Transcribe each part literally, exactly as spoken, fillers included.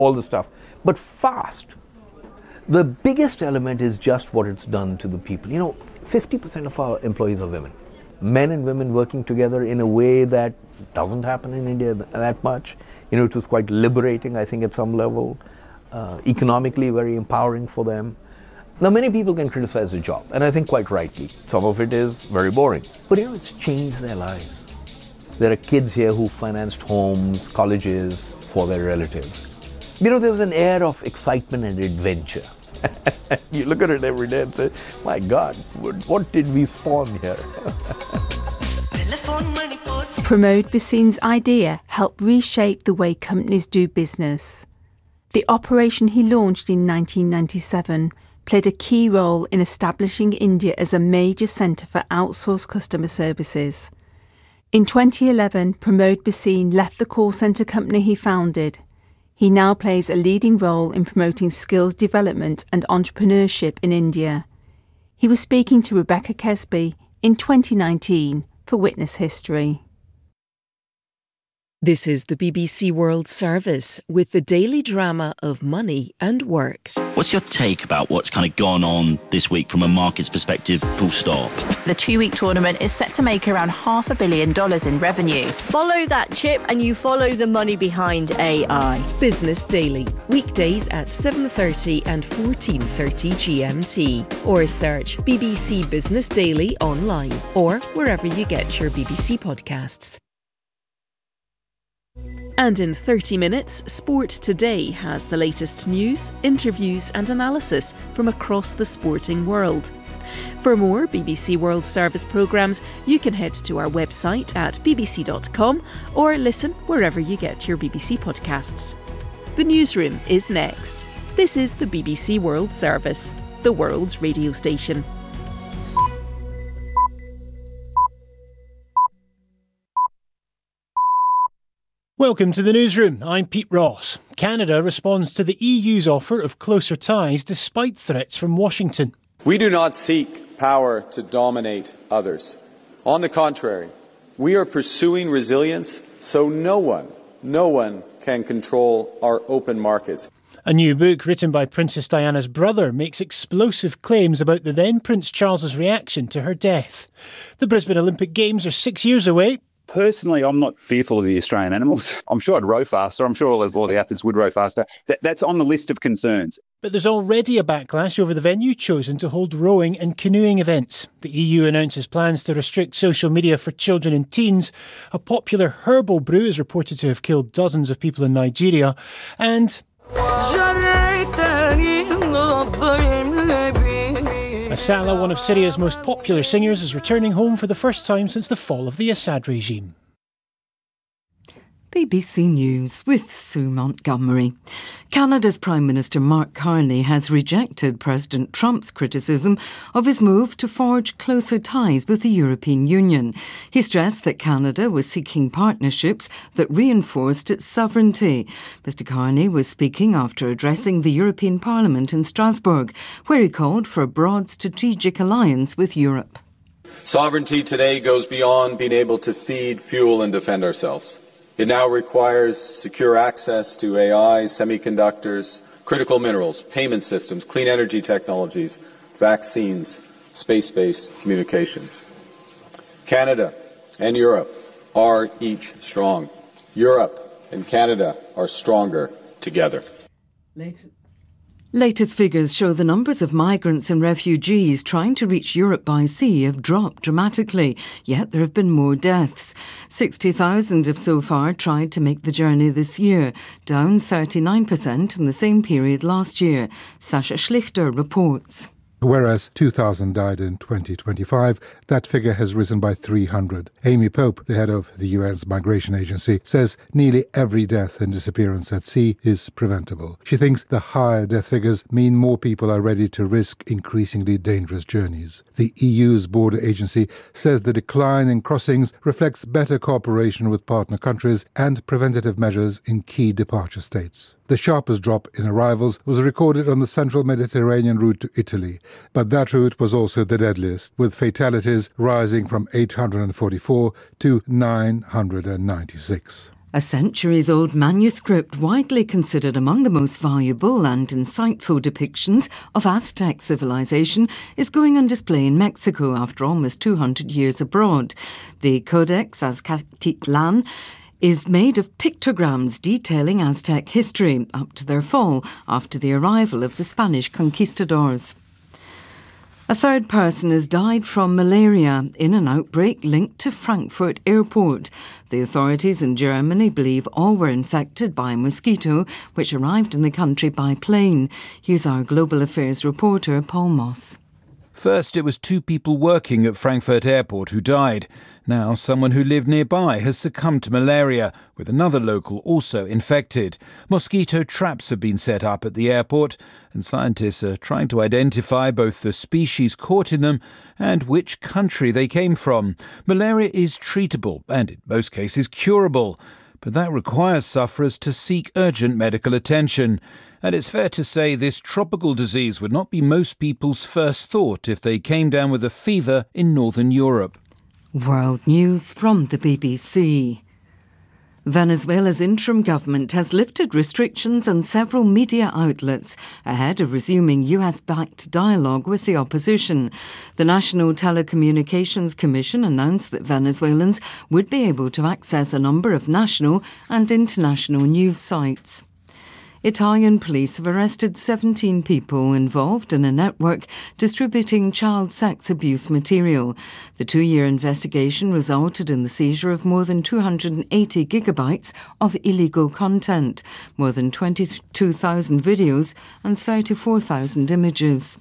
all the stuff, but fast. The biggest element is just what it's done to the people. You know, fifty percent of our employees are women. Men and women working together in a way that doesn't happen in India that much. You know, it was quite liberating, I think, at some level. Uh, economically very empowering for them. Now, many people can criticize the job, and I think quite rightly. Some of it is very boring. But you know, it's changed their lives. There are kids here who financed homes, colleges for their relatives. You know, there was an air of excitement and adventure. You look at it every day and say, my God, what, what did we spawn here? Pramod Bhasin's idea helped reshape the way companies do business. The operation he launched in nineteen ninety-seven played a key role in establishing India as a major centre for outsourced customer services. In twenty eleven, Pramod Bhasin left the call centre company he founded. He now plays a leading role in promoting skills development and entrepreneurship in India. He was speaking to Rebecca Kesby in twenty nineteen for Witness History. This is the B B C World Service with the daily drama of money and work. What's your take about what's kind of gone on this week from a market's perspective, full stop? The two-week tournament is set to make around half a billion dollars in revenue. Follow that chip and you follow the money behind A I. Business Daily, weekdays at seven thirty and fourteen thirty G M T. Or search B B C Business Daily online or wherever you get your B B C podcasts. And in thirty minutes, Sport Today has the latest news, interviews and analysis from across the sporting world. For more B B C World Service programmes, you can head to our website at b b c dot com or listen wherever you get your B B C podcasts. The newsroom is next. This is the B B C World Service, the world's radio station. Welcome to the newsroom. I'm Pete Ross. Canada responds to the E U's offer of closer ties despite threats from Washington. We do not seek power to dominate others. On the contrary, we are pursuing resilience so no one, no one can control our open markets. A new book written by Princess Diana's brother makes explosive claims about the then Prince Charles's reaction to her death. The Brisbane Olympic Games are six years away. Personally, I'm not fearful of the Australian animals. I'm sure I'd row faster. I'm sure all the, all the athletes would row faster. That, that's on the list of concerns. But there's already a backlash over the venue chosen to hold rowing and canoeing events. The E U announces plans to restrict social media for children and teens. A popular herbal brew is reported to have killed dozens of people in Nigeria. And Asala, one of Syria's most popular singers, is returning home for the first time since the fall of the Assad regime. B B C News with Sue Montgomery. Canada's Prime Minister Mark Carney has rejected President Trump's criticism of his move to forge closer ties with the European Union. He stressed that Canada was seeking partnerships that reinforced its sovereignty. Mister Carney was speaking after addressing the European Parliament in Strasbourg, where he called for a broad strategic alliance with Europe. Sovereignty today goes beyond being able to feed, fuel and defend ourselves. It now requires secure access to A I, semiconductors, critical minerals, payment systems, clean energy technologies, vaccines, space-based communications. Canada and Europe are each strong. Europe and Canada are stronger together. Later. Latest figures show the numbers of migrants and refugees trying to reach Europe by sea have dropped dramatically, yet there have been more deaths. sixty thousand have so far tried to make the journey this year, down thirty-nine percent in the same period last year. Sasha Schlichter reports. Whereas two thousand died in twenty twenty-five, that figure has risen by three hundred. Amy Pope, the head of the U N's Migration Agency, says nearly every death and disappearance at sea is preventable. She thinks the higher death figures mean more people are ready to risk increasingly dangerous journeys. The E U's border agency says the decline in crossings reflects better cooperation with partner countries and preventative measures in key departure states. The sharpest drop in arrivals was recorded on the central Mediterranean route to Italy, but that route was also the deadliest, with fatalities rising from eight hundred forty-four to nine hundred ninety-six. A centuries-old manuscript widely considered among the most valuable and insightful depictions of Aztec civilization is going on display in Mexico after almost two hundred years abroad. The Codex Azcatitlan is made of pictograms detailing Aztec history up to their fall after the arrival of the Spanish conquistadors. A third person has died from malaria in an outbreak linked to Frankfurt Airport. The authorities in Germany believe all were infected by a mosquito which arrived in the country by plane. Here's our Global Affairs reporter, Paul Moss. First, it was two people working at Frankfurt Airport who died. Now, someone who lived nearby has succumbed to malaria, with another local also infected. Mosquito traps have been set up at the airport, and scientists are trying to identify both the species caught in them and which country they came from. Malaria is treatable and, in most cases, curable, but that requires sufferers to seek urgent medical attention. And it's fair to say this tropical disease would not be most people's first thought if they came down with a fever in Northern Europe. World News from the B B C. Venezuela's interim government has lifted restrictions on several media outlets ahead of resuming U S-backed dialogue with the opposition. The National Telecommunications Commission announced that Venezuelans would be able to access a number of national and international news sites. Italian police have arrested seventeen people involved in a network distributing child sex abuse material. The two-year investigation resulted in the seizure of more than two hundred eighty gigabytes of illegal content, more than twenty-two thousand videos and thirty-four thousand images.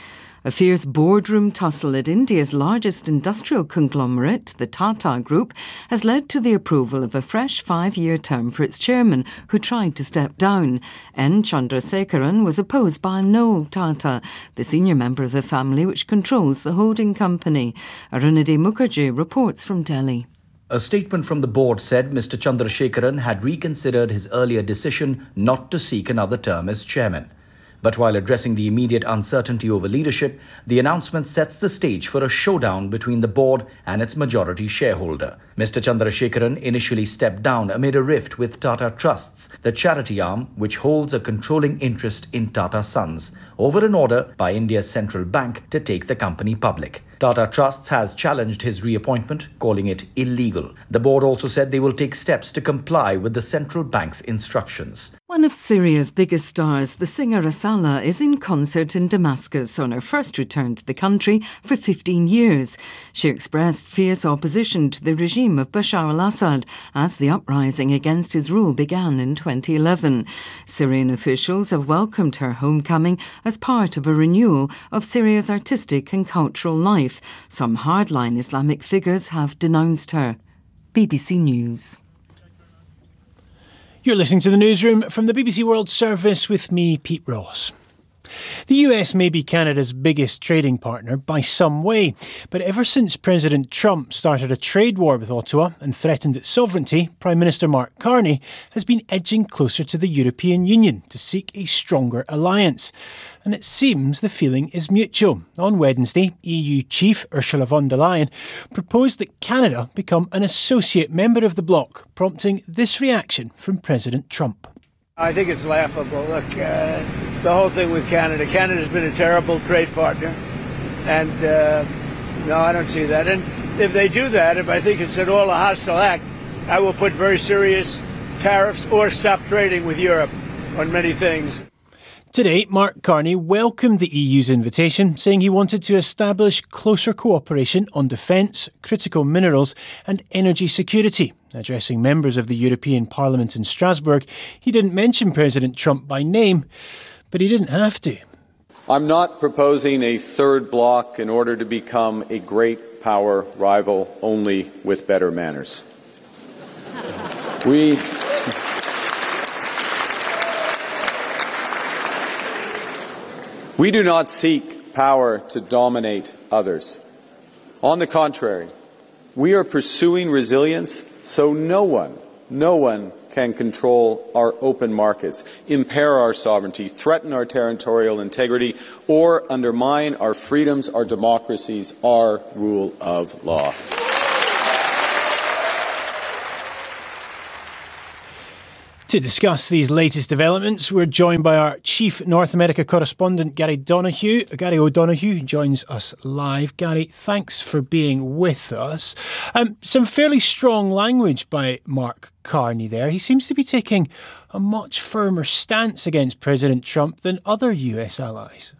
A fierce boardroom tussle at India's largest industrial conglomerate, the Tata Group, has led to the approval of a fresh five-year term for its chairman, who tried to step down. N. Chandrasekaran was opposed by Noel Tata, the senior member of the family which controls the holding company. Arunadhi Mukherjee reports from Delhi. A statement from the board said Mister Chandrasekaran had reconsidered his earlier decision not to seek another term as chairman. But while addressing the immediate uncertainty over leadership, the announcement sets the stage for a showdown between the board and its majority shareholder. Mister Chandrasekaran initially stepped down amid a rift with Tata Trusts, the charity arm which holds a controlling interest in Tata Sons, over an order by India's central bank to take the company public. Tata Trusts has challenged his reappointment, calling it illegal. The board also said they will take steps to comply with the central bank's instructions. One of Syria's biggest stars, the singer Asala, is in concert in Damascus on her first return to the country for fifteen years. She expressed fierce opposition to the regime of Bashar al-Assad as the uprising against his rule began in twenty eleven. Syrian officials have welcomed her homecoming as part of a renewal of Syria's artistic and cultural life. Some hardline Islamic figures have denounced her. B B C News. You're listening to the newsroom from the B B C World Service with me, Pete Ross. The U S may be Canada's biggest trading partner by some way, but ever since President Trump started a trade war with Ottawa and threatened its sovereignty, Prime Minister Mark Carney has been edging closer to the European Union to seek a stronger alliance. And it seems the feeling is mutual. On Wednesday, E U Chief Ursula von der Leyen proposed that Canada become an associate member of the bloc, prompting this reaction from President Trump. I think it's laughable. Look, uh, the whole thing with Canada. Canada's been a terrible trade partner. And uh, no, I don't see that. And if they do that, if I think it's at all a hostile act, I will put very serious tariffs or stop trading with Europe on many things. Today, Mark Carney welcomed the E U's invitation, saying he wanted to establish closer cooperation on defence, critical minerals and energy security. Addressing members of the European Parliament in Strasbourg, he didn't mention President Trump by name, but he didn't have to. I'm not proposing a third bloc in order to become a great power rival only with better manners. We... We do not seek power to dominate others. On the contrary, we are pursuing resilience so no one, no one can control our open markets, impair our sovereignty, threaten our territorial integrity, or undermine our freedoms, our democracies, our rule of law. To discuss these latest developments, we're joined by our Chief North America correspondent, Gary Donoghue. Gary O'Donoghue joins us live. Gary, thanks for being with us. Um, some fairly strong language by Mark Carney there. He seems to be taking a much firmer stance against President Trump than other U S allies.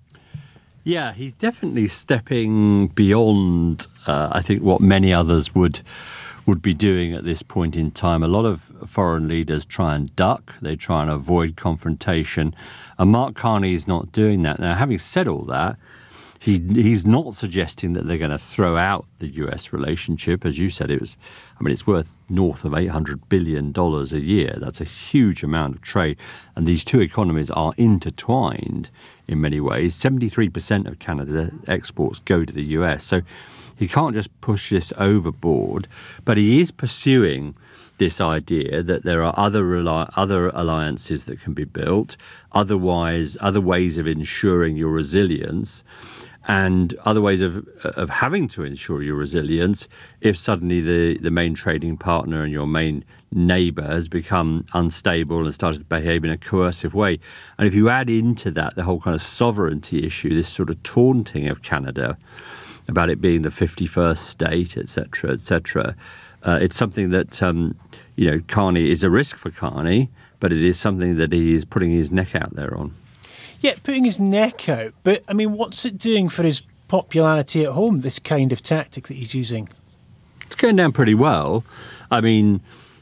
Yeah, he's definitely stepping beyond, uh, I think, what many others would would be doing at this point in time. A lot of foreign leaders try and duck. They try and avoid confrontation. And Mark Carney is not doing that. Now, having said all that, he he's not suggesting that they're going to throw out the U S relationship. As you said, it was, I mean, it's worth north of eight hundred billion dollars a year. That's a huge amount of trade. And these two economies are intertwined in many ways. seventy-three percent of Canada's exports go to the U S. So he can't just push this overboard, but he is pursuing this idea that there are other reli- other alliances that can be built, otherwise other ways of ensuring your resilience, and other ways of of having to ensure your resilience if suddenly the, the main trading partner and your main neighbour has become unstable and started to behave in a coercive way. And if you add into that the whole kind of sovereignty issue, this sort of taunting of Canada about it being the fifty-first state, et cetera, et cetera, uh, it's something that, um, you know, Carney is a risk for Carney, but it is something that he is putting his neck out there on. Yeah, putting his neck out. But, I mean, what's it doing for his popularity at home, this kind of tactic that he's using? It's going down pretty well. I mean,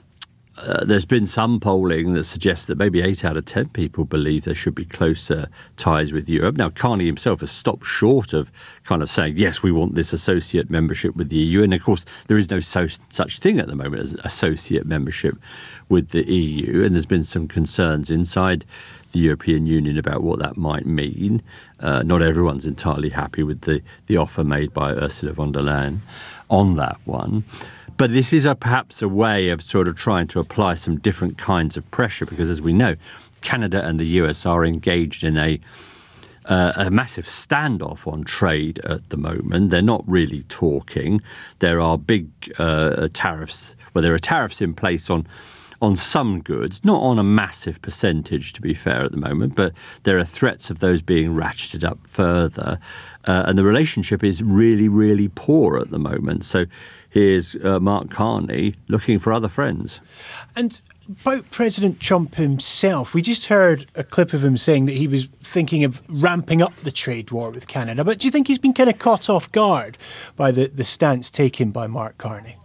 uh, there's been some polling that suggests that maybe eight out of ten people believe there should be closer ties with Europe. Now, Carney himself has stopped short of kind of saying, yes, we want this associate membership with the E U. And, of course, there is no so, such thing at the moment as associate membership with the E U. And there's been some concerns inside the European Union about what that might mean. Uh, not everyone's entirely happy with the, the offer made by Ursula von der Leyen on that one. But this is a, perhaps a way of sort of trying to apply some different kinds of pressure because, as we know, Canada and the U S are engaged in a uh, a massive standoff on trade at the moment. They're not really talking. There are big uh, tariffs. Well, there are tariffs in place on on some goods, not on a massive percentage, to be fair, at the moment, but there are threats of those being ratcheted up further. Uh, and the relationship is really, really poor at the moment. So here's uh, Mark Carney looking for other friends. And about President Trump himself, we just heard a clip of him saying that he was thinking of ramping up the trade war with Canada. But do you think he's been kind of caught off guard by the, the stance taken by Mark Carney?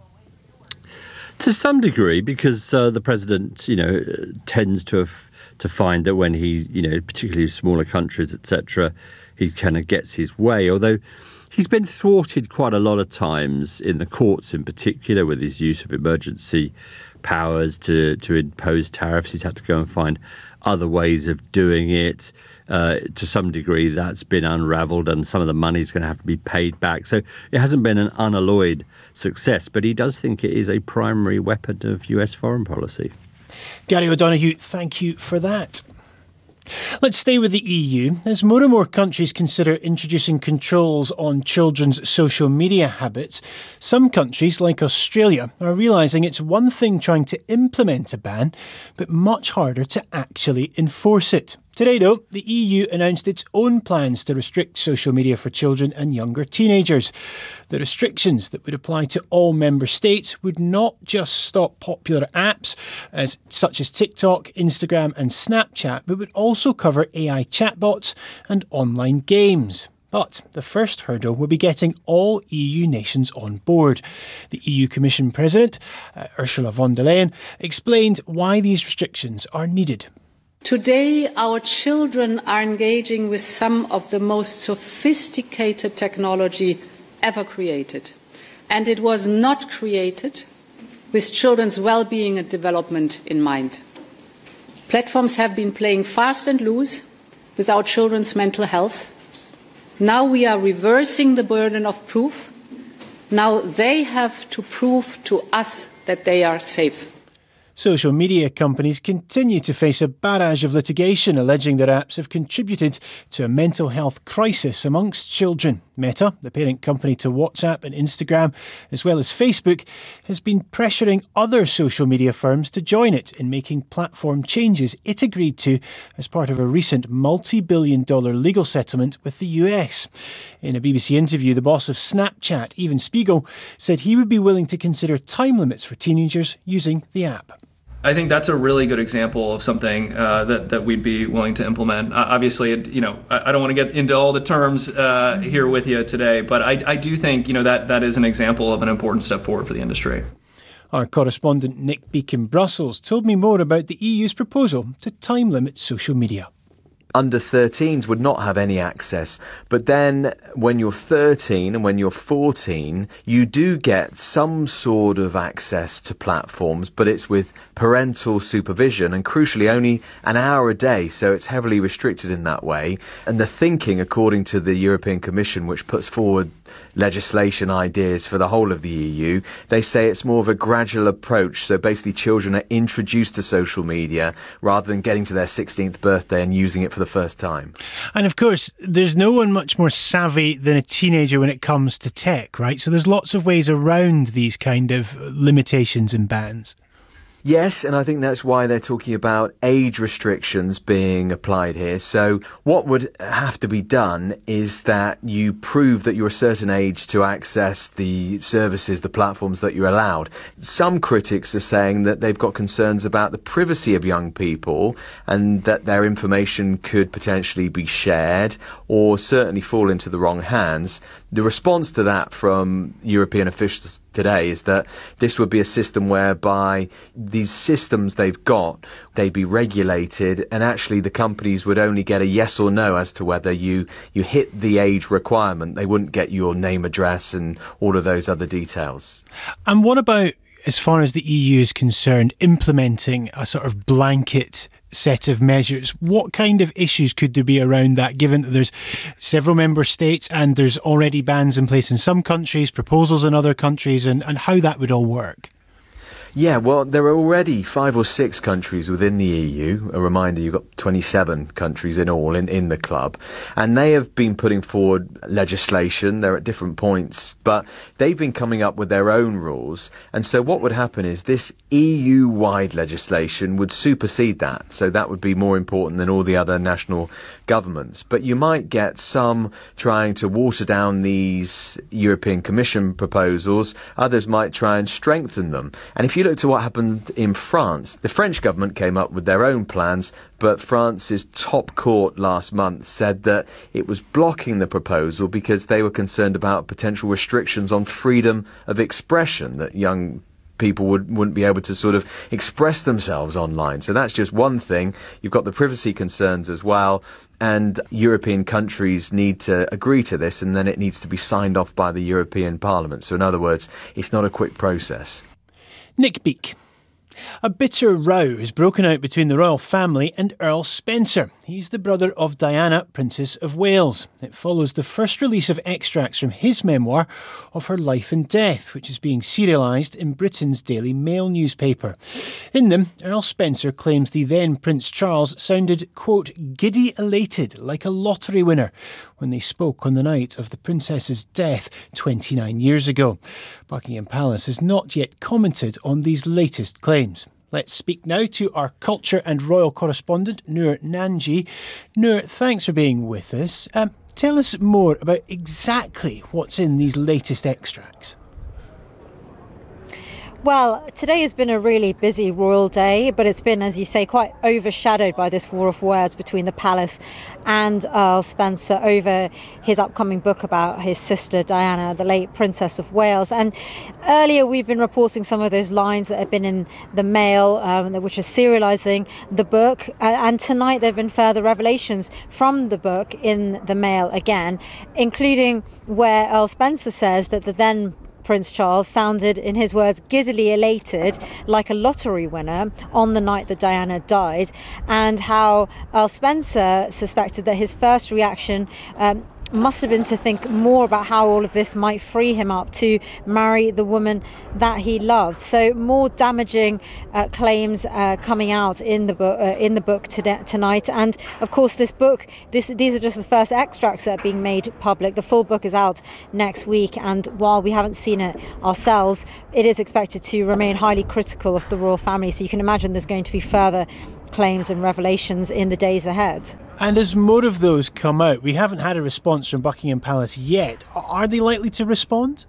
To some degree, because uh, the president, you know, tends to have to find that when he, you know, particularly smaller countries, et cetera, he kind of gets his way. Although he's been thwarted quite a lot of times in the courts, in particular, with his use of emergency powers to to impose tariffs. He's had to go and find other ways of doing it. Uh, to some degree, that's been unravelled and some of the money's going to have to be paid back. So it hasn't been an unalloyed success, but he does think it is a primary weapon of U S foreign policy. Gary O'Donoghue, thank you for that. Let's stay with the E U. As more and more countries consider introducing controls on children's social media habits, some countries, like Australia, are realising it's one thing trying to implement a ban, but much harder to actually enforce it. Today, though, the E U announced its own plans to restrict social media for children and younger teenagers. The restrictions that would apply to all member states would not just stop popular apps as such as TikTok, Instagram and Snapchat, but would also cover A I chatbots and online games. But the first hurdle will be getting all E U nations on board. The E U Commission President, uh, Ursula von der Leyen, explained why these restrictions are needed. Today, our children are engaging with some of the most sophisticated technology ever created. And it was not created with children's well-being and development in mind. Platforms have been playing fast and loose with our children's mental health. Now we are reversing the burden of proof. Now they have to prove to us that they are safe. Social media companies continue to face a barrage of litigation alleging their apps have contributed to a mental health crisis amongst children. Meta, the parent company to WhatsApp and Instagram, as well as Facebook, has been pressuring other social media firms to join it in making platform changes it agreed to as part of a recent multi-billion dollar legal settlement with the U S. In a B B C interview, the boss of Snapchat, Evan Spiegel, said he would be willing to consider time limits for teenagers using the app. I think that's a really good example of something uh, that, that we'd be willing to implement. Uh, obviously, it, you know, I, I don't want to get into all the terms uh, here with you today, but I, I do think, you know, that that is an example of an important step forward for the industry. Our correspondent Nick Beak in Brussels told me more about the E U's proposal to time limit social media. Under thirteens would not have any access. But then when you're thirteen and when you're fourteen, you do get some sort of access to platforms, but it's with parental supervision and crucially only an hour a day. So it's heavily restricted in that way. And the thinking, according to the European Commission, which puts forward legislation ideas for the whole of the E U, they say it's more of a gradual approach. So basically children are introduced to social media rather than getting to their sixteenth birthday and using it for the first time. And of course, there's no one much more savvy than a teenager when it comes to tech, right? So there's lots of ways around these kind of limitations and bans. Yes, and I think that's why they're talking about age restrictions being applied here. So what would have to be done is that you prove that you're a certain age to access the services, the platforms that you're allowed. Some critics are saying that they've got concerns about the privacy of young people and that their information could potentially be shared or certainly fall into the wrong hands. The response to that from European officials today is that this would be a system whereby these systems they've got, they'd be regulated and actually the companies would only get a yes or no as to whether you, you hit the age requirement. They wouldn't get your name, address and all of those other details. And what about, as far as the E U is concerned, implementing a sort of blanket set of measures? What kind of issues could there be around that, given that there's several member states and there's already bans in place in some countries, proposals in other countries, and, and how that would all work? Yeah, well, there are already five or six countries within the E U. A reminder, you've got twenty-seven countries in all in, in the club. And they have been putting forward legislation. They're at different points, but they've been coming up with their own rules. And so what would happen is this E U-wide legislation would supersede that. So that would be more important than all the other national governments. But you might get some trying to water down these European Commission proposals. Others might try and strengthen them. And if you look to what happened in France, the French government came up with their own plans, but France's top court last month said that it was blocking the proposal because they were concerned about potential restrictions on freedom of expression, that young people would, wouldn't be able to sort of express themselves online. So that's just one thing. You've got the privacy concerns as well. And European countries need to agree to this, and then it needs to be signed off by the European Parliament. So in other words, it's not a quick process. Nick Beak. A bitter row has broken out between the royal family and Earl Spencer. He's the brother of Diana, Princess of Wales. It follows the first release of extracts from his memoir of her life and death, which is being serialised in Britain's Daily Mail newspaper. In them, Earl Spencer claims the then Prince Charles sounded, quote, giddy elated like a lottery winner when they spoke on the night of the princess's death twenty-nine years ago. Buckingham Palace has not yet commented on these latest claims. Let's speak now to our culture and royal correspondent, Noor Nanji. Noor, thanks for being with us. Um, tell us more about exactly what's in these latest extracts. Well, today has been a really busy royal day, but it's been, as you say, quite overshadowed by this war of words between the palace and Earl Spencer over his upcoming book about his sister Diana, the late Princess of Wales. And earlier we've been reporting some of those lines that have been in the Mail, um, which are serialising the book. Uh, and tonight there have been further revelations from the book in the Mail again, including where Earl Spencer says that the then Prince Charles sounded, in his words, giddily elated like a lottery winner on the night that Diana died, and how Earl Spencer suspected that his first reaction um, must have been to think more about how all of this might free him up to marry the woman that he loved. So more damaging uh, claims uh, coming out in the book uh, in the book today, tonight. And of course, this book, this these are just the first extracts that are being made public. The full book is out next week, and while we haven't seen it ourselves, it is expected to remain highly critical of the royal family. So you can imagine there's going to be further claims and revelations in the days ahead. And as more of those come out, we haven't had a response from Buckingham Palace yet. Are they likely to respond?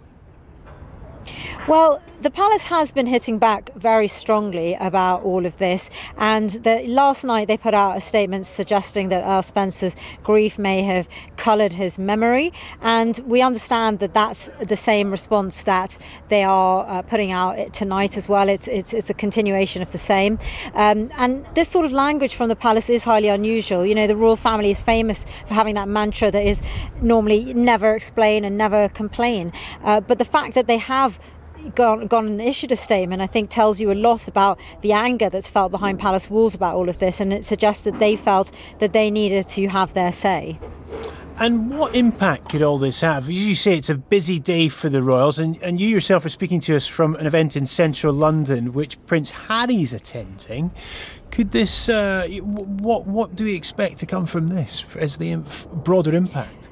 Well, the palace has been hitting back very strongly about all of this, and the, last night they put out a statement suggesting that Earl Spencer's grief may have coloured his memory, and we understand that that's the same response that they are uh, putting out tonight as well. It's it's, it's a continuation of the same, um, and this sort of language from the palace is highly unusual. You know, the royal family is famous for having that mantra that is normally never explain and never complain, uh, but the fact that they have Gone, gone and issued a statement, I think tells you a lot about the anger that's felt behind palace walls about all of this, and it suggests that they felt that they needed to have their say. And what impact could all this have? As you say, it's a busy day for the royals, and, and you yourself are speaking to us from an event in central London which Prince Harry's attending. Could this, uh, what, what do we expect to come from this as the broader impact?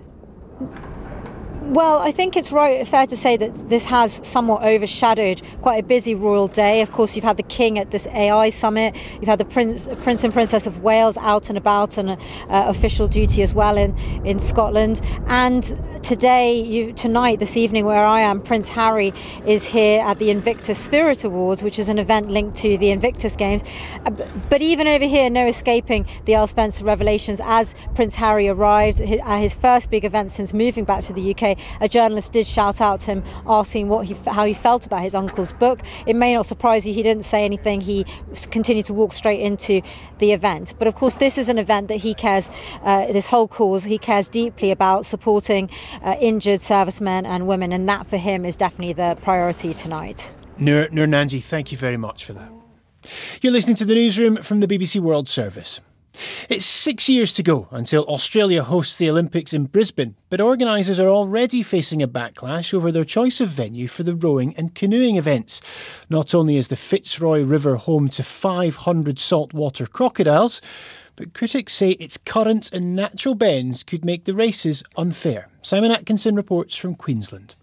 Well, I think it's right, fair to say that this has somewhat overshadowed quite a busy royal day. Of course, you've had the King at this A I summit. You've had the Prince, Prince and Princess of Wales out and about on uh, official duty as well in, in Scotland. And today, you, tonight, this evening where I am, Prince Harry is here at the Invictus Spirit Awards, which is an event linked to the Invictus Games. But even over here, no escaping the Earl Spencer revelations. As Prince Harry arrived at his first big event since moving back to the U K, a journalist did shout out to him asking what he, how he felt about his uncle's book. It may not surprise you, he didn't say anything. He continued to walk straight into the event. But of course, this is an event that he cares, uh, this whole cause, he cares deeply about supporting uh, injured servicemen and women, and that for him is definitely the priority tonight. Noor, Noor Nanji, thank you very much for that. You're listening to the newsroom from the B B C World Service. It's six years to go until Australia hosts the Olympics in Brisbane, but organisers are already facing a backlash over their choice of venue for the rowing and canoeing events. Not only is the Fitzroy River home to five hundred saltwater crocodiles, but critics say its currents and natural bends could make the races unfair. Simon Atkinson reports from Queensland.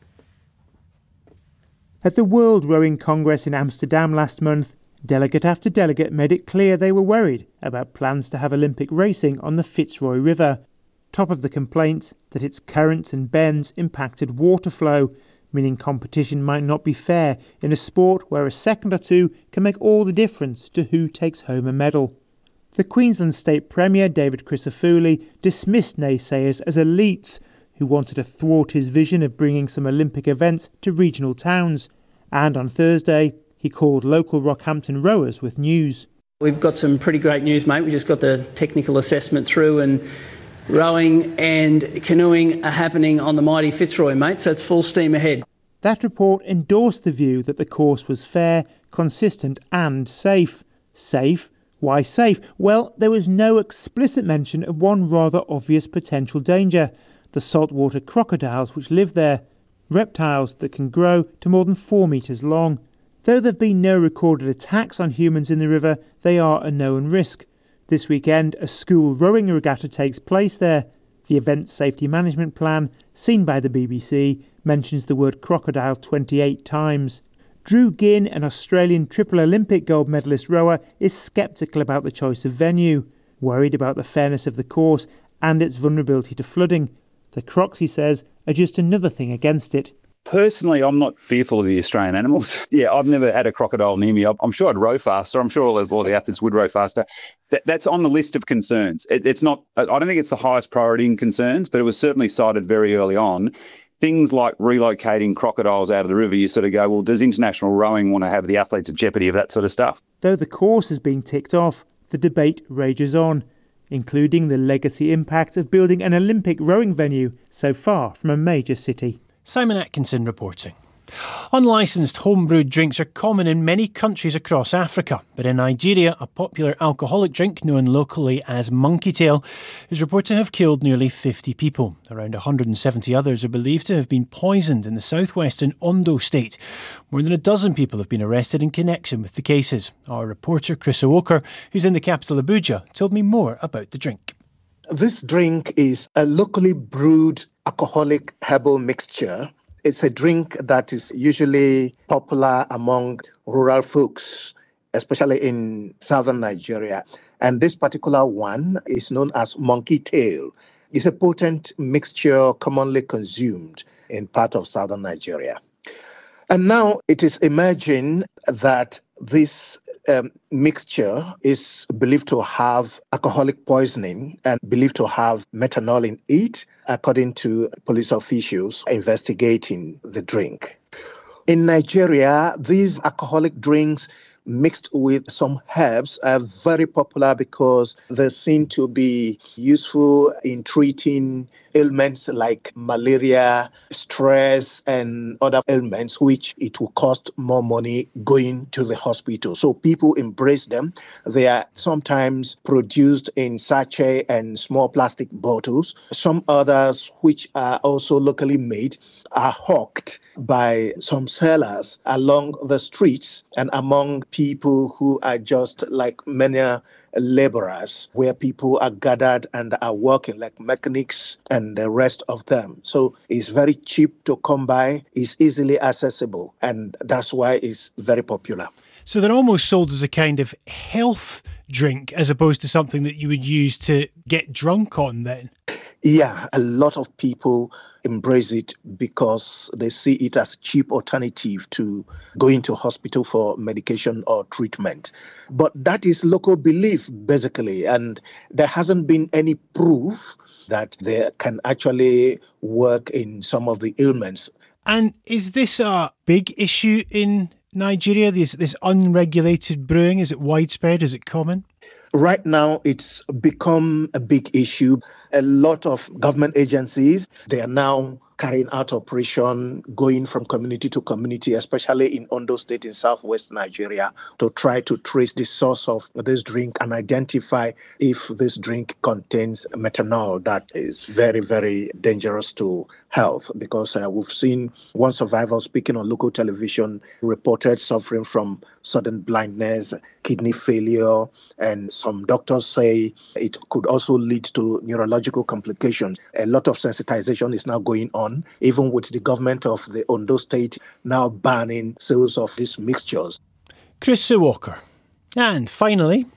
At the World Rowing Congress in Amsterdam last month, delegate after delegate made it clear they were worried about plans to have Olympic racing on the Fitzroy River. Top of the complaint that its currents and bends impacted water flow, meaning competition might not be fair in a sport where a second or two can make all the difference to who takes home a medal. The Queensland State Premier David Crisafulli dismissed naysayers as elites who wanted to thwart his vision of bringing some Olympic events to regional towns. And on Thursday, he called local Rockhampton rowers with news. We've got some pretty great news, mate. We just got the technical assessment through, and rowing and canoeing are happening on the mighty Fitzroy, mate, so it's full steam ahead. That report endorsed the view that the course was fair, consistent and safe. Safe? Why safe? Well, there was no explicit mention of one rather obvious potential danger: the saltwater crocodiles which live there, reptiles that can grow to more than four metres long. Though there have been no recorded attacks on humans in the river, they are a known risk. This weekend, a school rowing regatta takes place there. The event's safety management plan, seen by the B B C, mentions the word crocodile twenty-eight times. Drew Ginn, an Australian triple Olympic gold medalist rower, is sceptical about the choice of venue, worried about the fairness of the course and its vulnerability to flooding. The crocs, he says, are just another thing against it. Personally, I'm not fearful of the Australian animals. Yeah, I've never had a crocodile near me. I'm sure I'd row faster. I'm sure all the, all the athletes would row faster. That, that's on the list of concerns. It, it's not. I don't think it's the highest priority in concerns, but it was certainly cited very early on. Things like relocating crocodiles out of the river, you sort of go, well, does international rowing want to have the athletes at jeopardy of that sort of stuff? Though the course has been ticked off, the debate rages on, including the legacy impact of building an Olympic rowing venue so far from a major city. Simon Atkinson reporting. Unlicensed homebrewed drinks are common in many countries across Africa, but in Nigeria, a popular alcoholic drink known locally as monkey tail is reported to have killed nearly fifty people. Around one hundred seventy others are believed to have been poisoned in the southwestern Ondo state. More than a dozen people have been arrested in connection with the cases. Our reporter Chris Owoker, who's in the capital Abuja, told me more about the drink. This drink is a locally brewed alcoholic herbal mixture. It's a drink that is usually popular among rural folks, especially in southern Nigeria. And this particular one is known as monkey tail. It's a potent mixture commonly consumed in part of southern Nigeria. And now it is emerging that this um, mixture is believed to have alcoholic poisoning and believed to have methanol in it, according to police officials investigating the drink. In Nigeria, these alcoholic drinks mixed with some herbs are very popular because they seem to be useful in treating ailments like malaria, stress, and other ailments, which it will cost more money going to the hospital. So people embrace them. They are sometimes produced in sachet and small plastic bottles. Some others, which are also locally made, are hawked by some sellers along the streets and among people who are just like many laborers, where people are gathered and are working like mechanics and the rest of them. So it's very cheap to come by, it's easily accessible, and that's why it's very popular. So they're almost sold as a kind of health drink as opposed to something that you would use to get drunk on then? Yeah, a lot of people embrace it because they see it as a cheap alternative to going to hospital for medication or treatment. But that is local belief, basically, and there hasn't been any proof that they can actually work in some of the ailments. And is this a big issue in Nigeria, this, this unregulated brewing? Is it widespread? Is it common? Right now, it's become a big issue. A lot of government agencies, they are now carrying out operation, going from community to community, especially in Ondo State in southwest Nigeria, to try to trace the source of this drink and identify if this drink contains methanol that is very, very dangerous to health. Because uh, we've seen one survivor speaking on local television reported suffering from sudden blindness, kidney failure, and some doctors say it could also lead to neurological complications. A lot of sensitization is now going on, even with the government of the Ondo State now banning sales of these mixtures. Chris Walker. And finally,